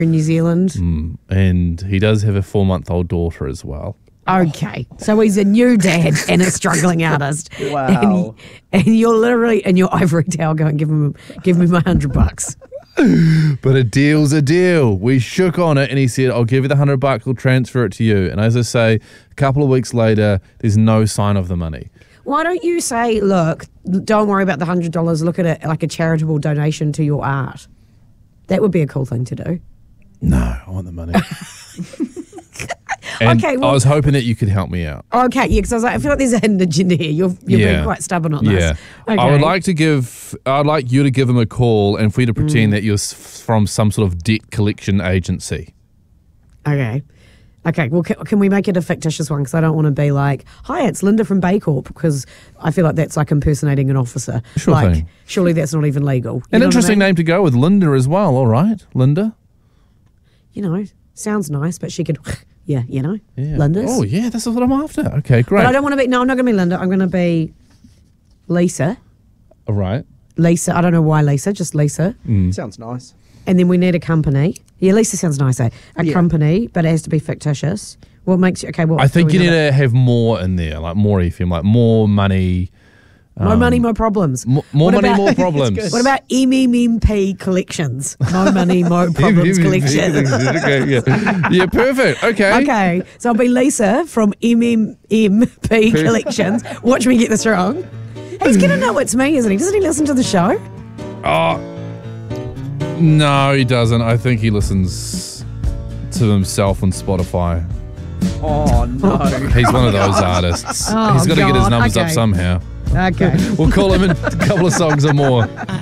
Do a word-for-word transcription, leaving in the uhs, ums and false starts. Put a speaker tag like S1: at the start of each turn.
S1: in New Zealand.
S2: Mm, and he does have a four-month-old daughter as well.
S1: Okay, so he's a new dad and a struggling artist.
S3: Wow.
S1: And, he, and you're literally in your ivory tower going, give him, give me my hundred bucks.
S2: But a deal's a deal. We shook on it and he said, I'll give you the hundred bucks, I'll transfer it to you. And as I say, a couple of weeks later, there's no sign of the money.
S1: Why don't you say, look, don't worry about the hundred dollars, look at it like a charitable donation to your art. That would be a cool thing to do.
S2: No, I want the money. And
S1: okay, well,
S2: I was hoping that you could help me out.
S1: Okay, yeah, because I was like, I feel like there's a hidden agenda here. You're, you're
S2: Yeah.
S1: being quite stubborn on this.
S2: Yeah.
S1: Okay.
S2: I would like to give, I'd like you to give him a call and for you to pretend
S1: Mm.
S2: that you're s- from some sort of debt collection agency.
S1: Okay. Okay, well, can, can we make it a fictitious one? Because I don't want to be like, hi, it's Linda from Baycorp, because I feel like that's like impersonating an officer.
S2: Sure
S1: like,
S2: thing.
S1: Surely that's not even legal. You
S2: An
S1: know what I
S2: interesting
S1: mean?
S2: name to go with, Linda as well, all right? Linda?
S1: You know, sounds nice, but she could, yeah, you know,
S2: Yeah.
S1: Linda's.
S2: Oh, yeah, that's what I'm after. Okay, great.
S1: But I don't want to be, no, I'm not going to be Linda. I'm going to be Lisa.
S2: All right.
S1: Lisa, I don't know why Lisa, just Lisa.
S3: Sounds nice.
S1: And then we need a company. Yeah, Lisa sounds nice, eh? A
S3: Yeah.
S1: company, but it has to be fictitious. What makes you, okay, what?
S2: I think
S1: do
S2: you
S1: we
S2: need
S1: know
S2: to have more in there, like more F M, like more money.
S1: about- More money, more problems.
S2: More, more
S1: What
S2: money,
S1: about-
S2: more problems.
S1: What about M M M P collections? No money, more problems collection.
S2: okay, yeah. yeah, perfect. Okay.
S1: Okay, so I'll be Lisa from M M M P Collections. Watch me get this wrong. He's going to know it's me, isn't he? Doesn't he listen to the show?
S2: Oh, no, he doesn't. I think he listens to himself on Spotify.
S3: Oh, no.
S2: He's one of those artists.
S1: Oh,
S2: He's got to get his
S1: God.
S2: numbers up
S1: Okay.
S2: somehow.
S1: Okay.
S2: We'll call him in a couple of songs or more.